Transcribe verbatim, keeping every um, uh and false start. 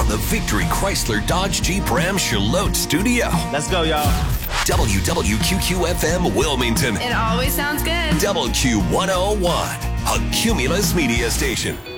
from the Victory Chrysler Dodge Jeep Ram Charlotte studio. Let's go, y'all. W W Q Q F M Wilmington. It always sounds good. W Q one oh one, a Cumulus media station.